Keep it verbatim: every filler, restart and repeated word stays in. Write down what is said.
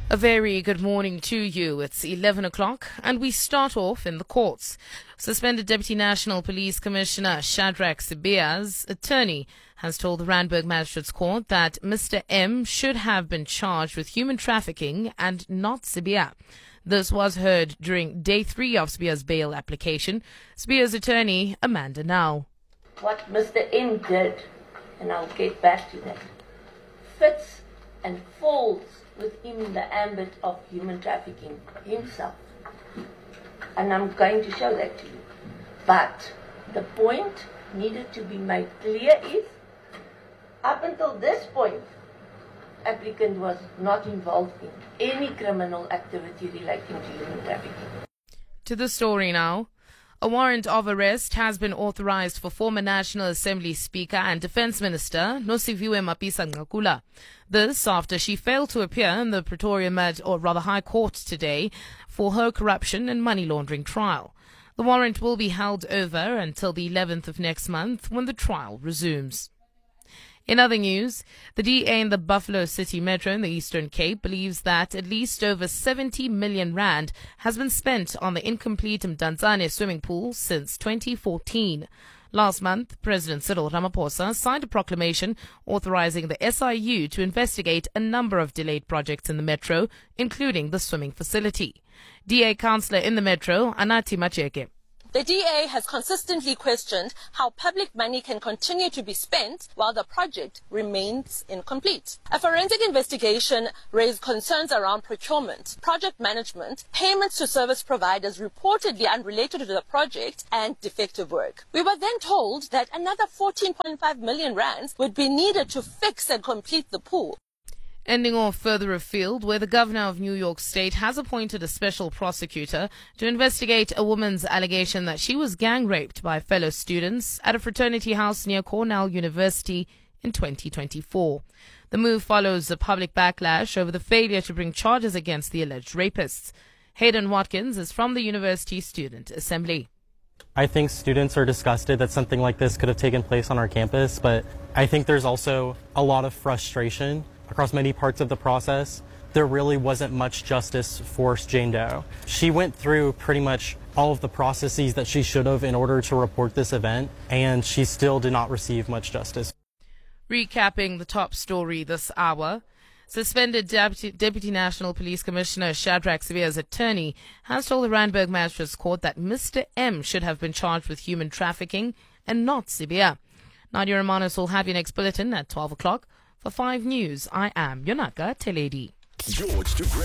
A very good morning to you. It's eleven o'clock and we start off in the courts. Suspended Deputy National Police Commissioner Shadrack Sibiya's attorney has told the Randburg Magistrates Court that Mister M should have been charged with human trafficking and not Sibiya. This was heard during day three of Sibiya's bail application. Sibiya's attorney, Amanda Now. What Mister M did, and I'll get back to that, fits and falls within the ambit of human trafficking himself. And I'm going to show that to you. But the point needed to be made clear is, up until this point, applicant was not involved in any criminal activity relating to human trafficking. To the story now. A warrant of arrest has been authorized for former National Assembly Speaker and Defence Minister Nosiviwe Mapisa-Nqakula. This after she failed to appear in the Pretoria Mad, or rather High Court today for her corruption and money laundering trial. The warrant will be held over until the eleventh of next month when the trial resumes. In other news, the D A in the Buffalo City Metro in the Eastern Cape believes that at least over seventy million rand has been spent on the incomplete Mdantsane swimming pool since twenty fourteen. Last month, President Cyril Ramaphosa signed a proclamation authorizing the S I U to investigate a number of delayed projects in the metro, including the swimming facility. D A councillor in the metro, Anathi Macheke. The D A has consistently questioned how public money can continue to be spent while the project remains incomplete. A forensic investigation raised concerns around procurement, project management, payments to service providers reportedly unrelated to the project, and defective work. We were then told that another fourteen point five million rands would be needed to fix and complete the pool. Ending off further afield, where the governor of New York State has appointed a special prosecutor to investigate a woman's allegation that she was gang raped by fellow students at a fraternity house near Cornell University in twenty twenty-four. The move follows a public backlash over the failure to bring charges against the alleged rapists. Hayden Watkins is from the University Student Assembly. I think students are disgusted that something like this could have taken place on our campus, but I think there's also a lot of frustration across many parts of the process. There really wasn't much justice for Jane Doe. She went through pretty much all of the processes that she should have in order to report this event, and she still did not receive much justice. Recapping the top story this hour, suspended Deputy, Deputy National Police Commissioner Shadrack Sibiya's attorney has told the Randburg Magistrates Court that Mister M should have been charged with human trafficking and not Sibiya. Nadia Romanos will have your next bulletin at twelve o'clock. For five News, I am Yonaka Teledi. George to Greg.